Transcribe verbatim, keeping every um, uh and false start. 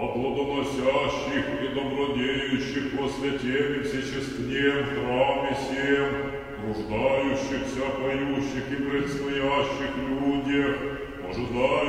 о плодоносящих и добродеющих во святем и всечестнем храме сем, труждающихся, поющих и предстоящих людях, ожидающих